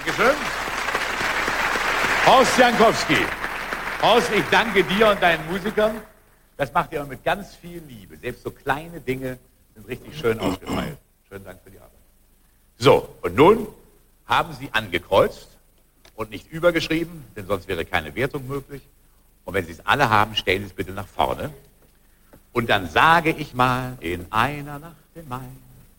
Dankeschön. Horst Jankowski. Horst, ich danke dir und deinen Musikern. Das macht ihr mit ganz viel Liebe. Selbst so kleine Dinge sind richtig schön ausgefeilt. Schönen Dank für die Arbeit. So, und nun haben Sie angekreuzt und nicht übergeschrieben, denn sonst wäre keine Wertung möglich. Und wenn Sie es alle haben, stellen Sie es bitte nach vorne. Und dann sage ich mal, in einer Nacht im Mai.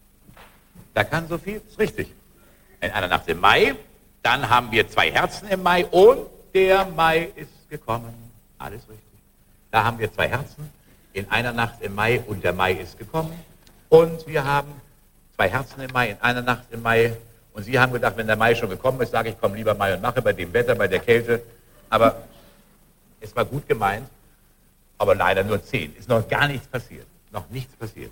Da kann so viel, ist richtig. In einer Nacht im Mai, dann haben wir 2 Herzen im Mai und der Mai ist gekommen. Alles richtig. Da haben wir 2 Herzen in einer Nacht im Mai und der Mai ist gekommen. Und wir haben 2 Herzen im Mai in einer Nacht im Mai. Und Sie haben gedacht, wenn der Mai schon gekommen ist, sage ich, komm lieber Mai und mache bei dem Wetter, bei der Kälte. Aber es war gut gemeint, aber leider nur 10. Ist noch gar nichts passiert. Noch nichts passiert.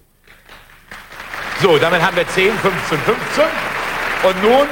So, damit haben wir 10, 15, 15. Und nun,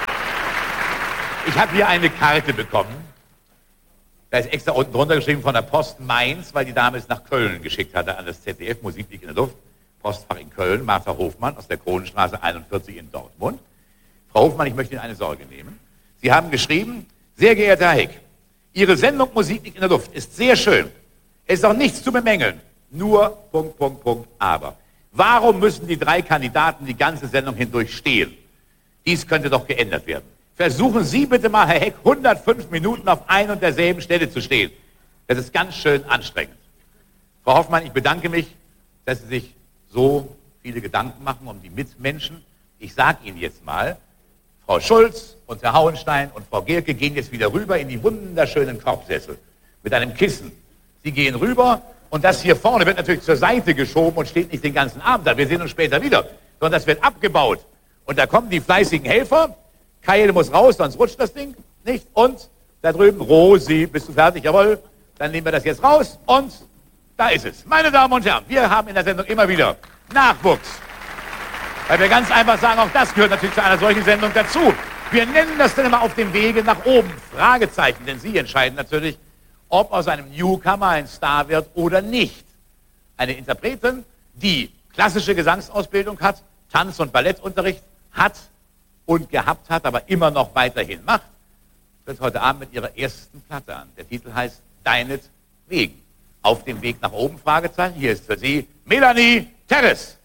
ich habe hier eine Karte bekommen. Da ist extra unten drunter geschrieben von der Post Mainz, weil die Dame es nach Köln geschickt hatte, an das ZDF, Musik liegt in der Luft. Postfach in Köln, Martha Hofmann aus der Kronenstraße 41 in Dortmund. Frau Hofmann, ich möchte Ihnen eine Sorge nehmen. Sie haben geschrieben, sehr geehrter Herr Heck, Ihre Sendung Musik liegt in der Luft ist sehr schön. Es ist auch nichts zu bemängeln. Nur, aber. Warum müssen die 3 Kandidaten die ganze Sendung hindurch stehen? Dies könnte doch geändert werden. Versuchen Sie bitte mal, Herr Heck, 105 Minuten auf ein und derselben Stelle zu stehen. Das ist ganz schön anstrengend. Frau Hoffmann, ich bedanke mich, dass Sie sich so viele Gedanken machen um die Mitmenschen. Ich sage Ihnen jetzt mal, Frau Schulz und Herr Hauenstein und Frau Gerke gehen jetzt wieder rüber in die wunderschönen Korbsessel mit einem Kissen. Sie gehen rüber und das hier vorne wird natürlich zur Seite geschoben und steht nicht den ganzen Abend da. Wir sehen uns später wieder, sondern das wird abgebaut. Und da kommen die fleißigen Helfer. Keil muss raus, sonst rutscht das Ding nicht. Und da drüben, Rosi, bist du fertig? Jawohl. Dann nehmen wir das jetzt raus und da ist es. Meine Damen und Herren, wir haben in der Sendung immer wieder Nachwuchs. Weil wir ganz einfach sagen, auch das gehört natürlich zu einer solchen Sendung dazu. Wir nennen das dann immer auf dem Wege nach oben. Fragezeichen, denn Sie entscheiden natürlich, ob aus einem Newcomer ein Star wird oder nicht. Eine Interpretin, die klassische Gesangsausbildung hat, Tanz- und Ballettunterricht hat und gehabt hat, aber immer noch weiterhin macht, tritt heute Abend mit ihrer ersten Platte an. Der Titel heißt Deinetwegen. Auf dem Weg nach oben, Fragezeichen. Hier ist für Sie Melanie Terres.